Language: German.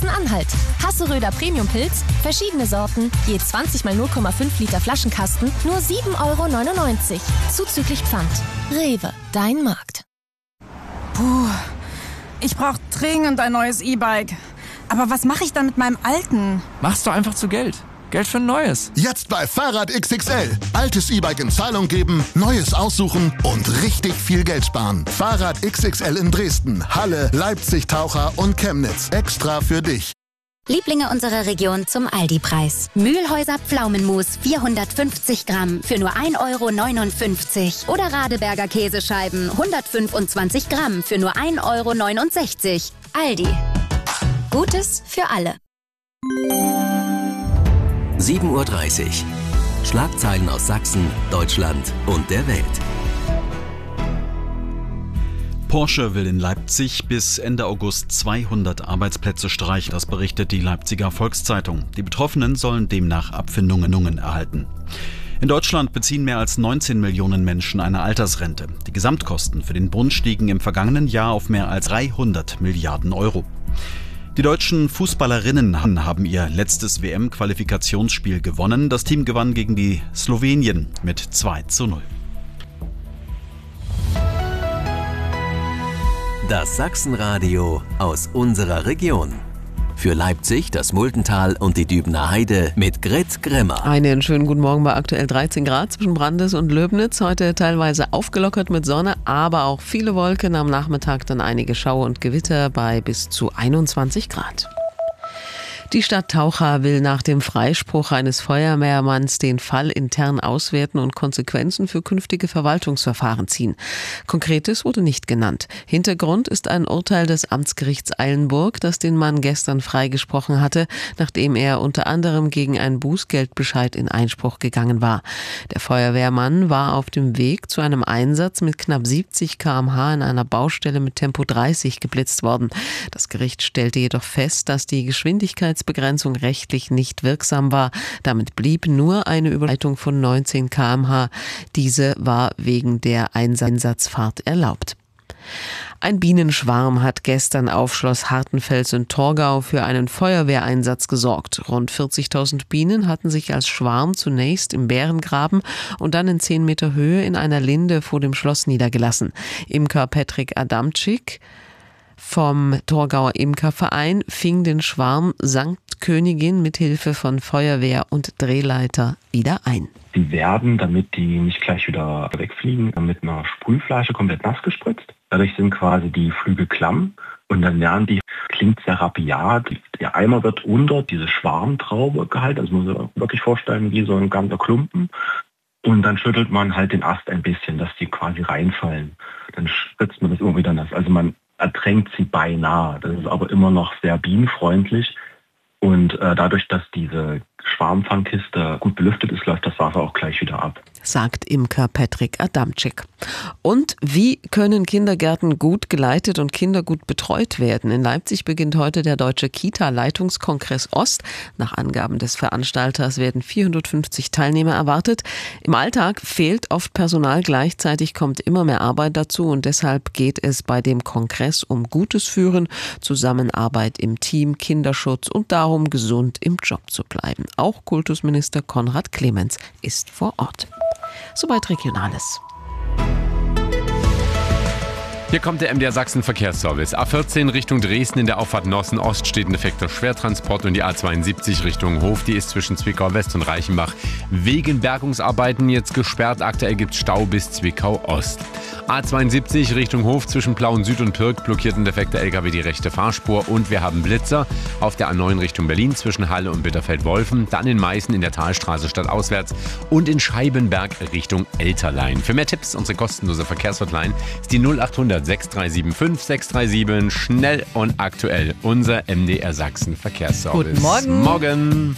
Sachsen-Anhalt. Hasseröder Premium-Pilz, verschiedene Sorten, je 20 mal 0,5 Liter Flaschenkasten, nur 7,99 €. Zuzüglich Pfand. Rewe, dein Markt. Puh, ich brauche dringend ein neues E-Bike. Aber was mache ich dann mit meinem alten? Machst du einfach zu Geld. Geld für ein neues. Jetzt bei Fahrrad XXL. Altes E-Bike in Zahlung geben, neues aussuchen und richtig viel Geld sparen. Fahrrad XXL in Dresden, Halle, Leipzig, Taucher und Chemnitz. Extra für dich. Lieblinge unserer Region zum Aldi-Preis. Mühlhäuser Pflaumenmus 450 Gramm für nur 1,59 € oder Radeberger Käsescheiben 125 Gramm für nur 1,69 €. Aldi. Gutes für alle. 7:30 Uhr. Schlagzeilen aus Sachsen, Deutschland und der Welt. Porsche will in Leipzig bis Ende August 200 Arbeitsplätze streichen, das berichtet die Leipziger Volkszeitung. Die Betroffenen sollen demnach Abfindungen erhalten. In Deutschland beziehen mehr als 19 Millionen Menschen eine Altersrente. Die Gesamtkosten für den Bund stiegen im vergangenen Jahr auf mehr als 300 Milliarden Euro. Die deutschen Fußballerinnen haben ihr letztes WM-Qualifikationsspiel gewonnen. Das Team gewann gegen die Slowenien mit 2:0. Das Sachsenradio aus unserer Region. Für Leipzig, das Multental und die Dübener Heide mit Grit Grimmer. Einen schönen guten Morgen bei aktuell 13 Grad zwischen Brandes und Löbnitz. Heute teilweise aufgelockert mit Sonne, aber auch viele Wolken. Am Nachmittag dann einige Schauer und Gewitter bei bis zu 21 Grad. Die Stadt Taucha will nach dem Freispruch eines Feuerwehrmanns den Fall intern auswerten und Konsequenzen für künftige Verwaltungsverfahren ziehen. Konkretes wurde nicht genannt. Hintergrund ist ein Urteil des Amtsgerichts Eilenburg, das den Mann gestern freigesprochen hatte, nachdem er unter anderem gegen einen Bußgeldbescheid in Einspruch gegangen war. Der Feuerwehrmann war auf dem Weg zu einem Einsatz mit knapp 70 km/h in einer Baustelle mit Tempo 30 geblitzt worden. Das Gericht stellte jedoch fest, dass die Geschwindigkeitsbegrenzung rechtlich nicht wirksam war. Damit blieb nur eine Überleitung von 19 km/h. Diese war wegen der Einsatzfahrt erlaubt. Ein Bienenschwarm hat gestern auf Schloss Hartenfels in Torgau für einen Feuerwehreinsatz gesorgt. Rund 40.000 Bienen hatten sich als Schwarm zunächst im Bärengraben und dann in 10 Meter Höhe in einer Linde vor dem Schloss niedergelassen. Imker Patrick Adamczyk vom Torgauer Imkerverein fing den Schwarm Sankt Königin mit Hilfe von Feuerwehr und Drehleiter wieder ein. Die werden, damit die nicht gleich wieder wegfliegen, mit einer Sprühflasche komplett nass gespritzt. Dadurch sind quasi die Flügel klamm und dann werden die, klingt sehr rabiat, der Eimer wird unter diese Schwarmtraube gehalten, also man muss sich wirklich vorstellen wie so ein ganzer Klumpen. Und dann schüttelt man halt den Ast ein bisschen, dass die quasi reinfallen. Dann spritzt man das irgendwie wieder nass. Also man ertränkt sie beinahe. Das ist aber immer noch sehr bienenfreundlich. Und dadurch, dass diese Schwarmfangkiste gut belüftet ist, läuft das Wasser auch gleich wieder ab. Sagt Imker Patrick Adamczyk. Und wie können Kindergärten gut geleitet und Kinder gut betreut werden? In Leipzig beginnt heute der Deutsche Kita-Leitungskongress Ost. Nach Angaben des Veranstalters werden 450 Teilnehmer erwartet. Im Alltag fehlt oft Personal, gleichzeitig kommt immer mehr Arbeit dazu und deshalb geht es bei dem Kongress um gutes Führen, Zusammenarbeit im Team, Kinderschutz und darum, gesund im Job zu bleiben. Auch Kultusminister Konrad Clemens ist vor Ort. Soweit Regionales. Hier kommt der MDR Sachsen Verkehrsservice. A14 Richtung Dresden in der Auffahrt Nossen-Ost steht ein defekter Schwertransport und die A72 Richtung Hof, die ist zwischen Zwickau West und Reichenbach wegen Bergungsarbeiten jetzt gesperrt. Aktuell gibt es Stau bis Zwickau Ost. A72 Richtung Hof zwischen Plauen Süd und Pirk blockiert ein defekter LKW die rechte Fahrspur und wir haben Blitzer auf der A9 Richtung Berlin zwischen Halle und Bitterfeld-Wolfen, dann in Meißen in der Talstraße stadtauswärts und in Scheibenberg Richtung Elterlein. Für mehr Tipps, unsere kostenlose Verkehrshotline ist die 0800 6375 637. Schnell und aktuell unser MDR Sachsen Verkehrsservice. Guten Morgen. Morgen.